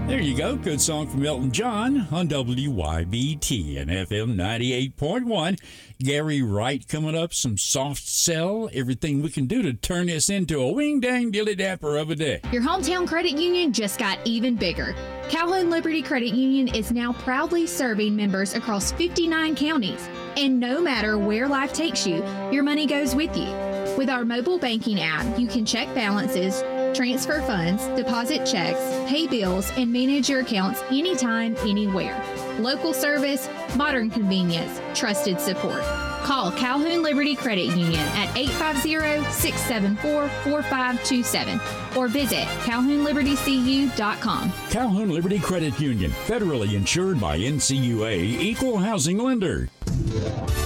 There you go. Good song from Elton John on WYBT and FM 98.1. Gary Wright coming up, some soft sell, everything we can do to turn this into a wing-dang-dilly-dapper of a day. Your hometown credit union just got even bigger. Calhoun Liberty Credit Union is now proudly serving members across 59 counties. And no matter where life takes you, your money goes with you. With our mobile banking app, you can check balances, transfer funds, deposit checks, pay bills, and manage your accounts anytime, anywhere. Local service, modern convenience, trusted support. Call Calhoun Liberty Credit Union at 850-674-4527 or visit CalhounLibertyCU.com. Calhoun Liberty Credit Union, federally insured by NCUA, Equal Housing Lender.